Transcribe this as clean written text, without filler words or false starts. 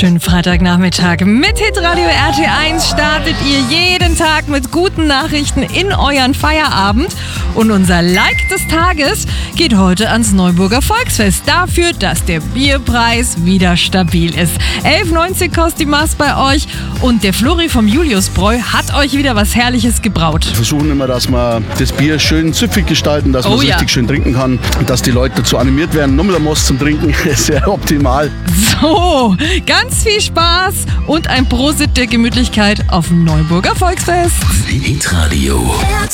wunderschönen Freitagnachmittag. Mit Hitradio RT1 startet ihr jeden Tag mit guten Nachrichten in euren Feierabend. Und unser Like des Tages geht heute ans Neuburger Volksfest. Dafür, dass der Bierpreis wieder stabil ist. 11,90 kostet die Maß bei euch. Und der Flori vom Juliusbräu hat euch wieder was Herrliches gebraut. Wir versuchen immer, dass wir das Bier schön süffig gestalten, dass man es richtig schön trinken kann. Und dass die Leute dazu animiert werden, nochmal ein Most zum Trinken. Ist ja optimal. So, ganz viel Spaß und ein Prosit der Gemütlichkeit auf dem Neuburger Volksfest. Hitradio.